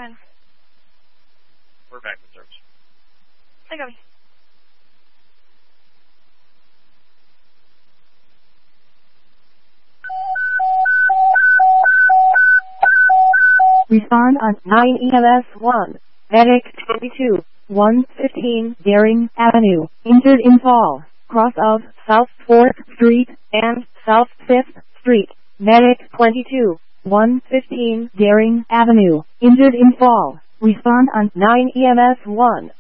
10. We're back to service. I got me. Respond on 9 EMS 1. Medic 22, 115 Daring Avenue, injured in fall, cross of South 4th Street and South 5th Street. Medic 22, 115 Daring Avenue, injured in fall. Respond on 9 EMS 1.